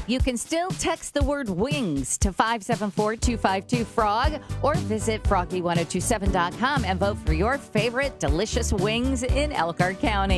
You can still text the word wings to 574-252-FROG or visit froggy1027.com and vote for your favorite delicious wings in Elkhart County.